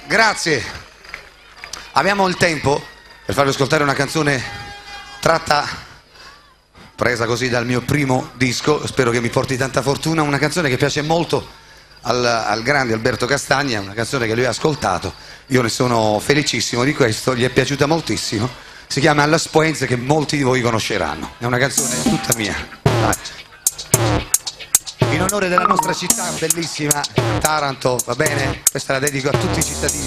Grazie. Abbiamo il tempo per farvi ascoltare una canzone presa così dal mio primo disco, spero che mi porti tanta fortuna, una canzone che piace molto al grande Alberto Castagna, una canzone che lui ha ascoltato, io ne sono felicissimo di questo, gli è piaciuta moltissimo, si chiama Alla Spoenze, che molti di voi conosceranno, è una canzone tutta mia. In onore della nostra città bellissima, Taranto, va bene? Questa la dedico a tutti i cittadini.